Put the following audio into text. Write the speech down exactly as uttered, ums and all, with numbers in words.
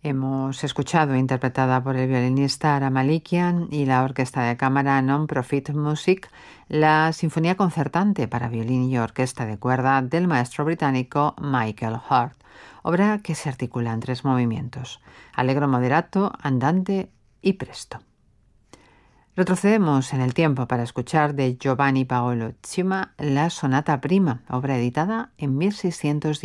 Hemos escuchado, interpretada por el violinista Ara Malikian y la orquesta de cámara Non-Profit Music, la Sinfonía concertante para violín y orquesta de cuerda del maestro británico Michael Hart, obra que se articula en tres movimientos: allegro moderato, andante y presto. Retrocedemos en el tiempo para escuchar de Giovanni Paolo Cima la Sonata Prima, obra editada en mil seiscientos diez.